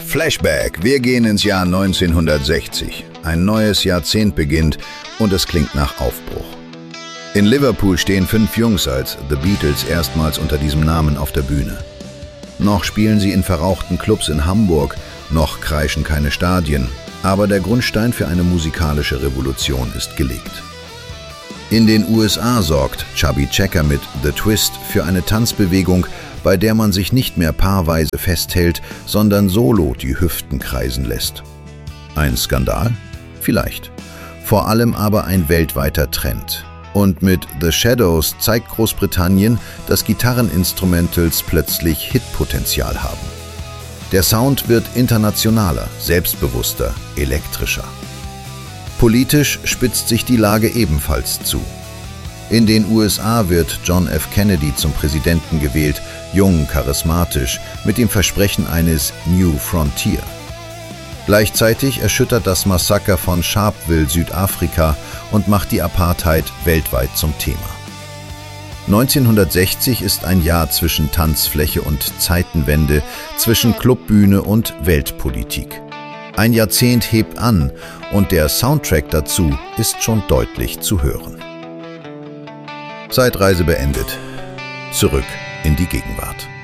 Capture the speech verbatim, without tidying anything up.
Flashback. Wir gehen ins Jahr neunzehnhundertsechzig. Ein neues Jahrzehnt beginnt und es klingt nach Aufbruch. In Liverpool stehen fünf Jungs als The Beatles erstmals unter diesem Namen auf der Bühne. Noch spielen sie in verrauchten Clubs in Hamburg, noch kreischen keine Stadien, aber der Grundstein für eine musikalische Revolution ist gelegt. In den U S A sorgt Chubby Checker mit The Twist für eine Tanzbewegung, bei der man sich nicht mehr paarweise festhält, sondern solo die Hüften kreisen lässt. Ein Skandal? Vielleicht. Vor allem aber ein weltweiter Trend. Und mit The Shadows zeigt Großbritannien, dass Gitarreninstrumentals plötzlich Hitpotenzial haben. Der Sound wird internationaler, selbstbewusster, elektrischer. Politisch spitzt sich die Lage ebenfalls zu. In den U S A wird John F. Kennedy zum Präsidenten gewählt, jung, charismatisch, mit dem Versprechen eines New Frontier. Gleichzeitig erschüttert das Massaker von Sharpeville Südafrika und macht die Apartheid weltweit zum Thema. neunzehnhundertsechzig ist ein Jahr zwischen Tanzfläche und Zeitenwende, zwischen Clubbühne und Weltpolitik. Ein Jahrzehnt hebt an und der Soundtrack dazu ist schon deutlich zu hören. Zeitreise beendet. Zurück in die Gegenwart.